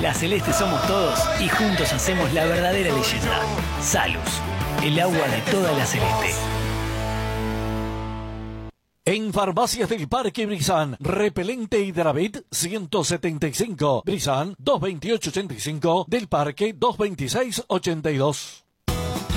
La Celeste somos todos y juntos hacemos la verdadera leyenda. Salus, el agua de toda la Celeste. En Farmacias del Parque Brizán, repelente Hidravit 175, Brizán 22885, del Parque 22682.